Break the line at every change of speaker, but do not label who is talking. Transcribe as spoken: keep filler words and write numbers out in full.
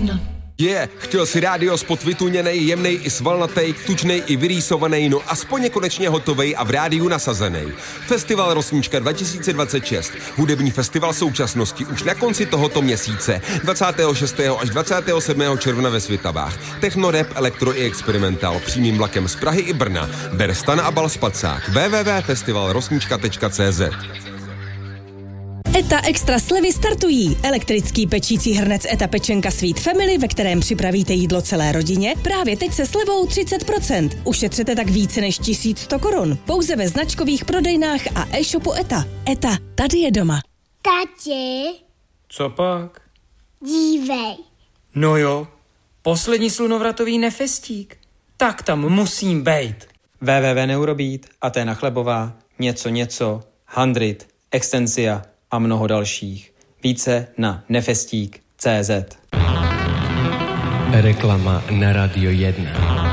jedno.
Je, yeah, chtěl si rádio spot vytuněnej, jemnej i svalnatej, tučnej i vyrýsovanej, no aspoň je konečně hotovej a v rádiu nasazenej. Festival Rosnička dva tisíce dvacet šest, hudební festival současnosti už na konci tohoto měsíce, dvacátého šestého až dvacátého sedmého června ve Svitavách. Techno, rap, elektro i experimentál, přímým vlakem z Prahy i Brna. Ber stan a bal spacák. w w w tečka festival rosnička tečka c z.
ETA Extra slevy startují. Elektrický pečící hrnec ETA Pečenka Sweet Family, ve kterém připravíte jídlo celé rodině, právě teď se slevou třicet procent. Ušetřete tak více než tisíc sto korun. Pouze ve značkových prodejnách a e-shopu ETA. ETA, tady je doma.
Tati.
Co pak?
Dívej.
No jo, poslední slunovratový nefestík. Tak tam musím bejt. www Neurobeat, Aténa Chlebová, něco něco, Handrit, Extensia a mnoho dalších. Více na nefestík tečka cé zet.
Reklama na Radio jedna.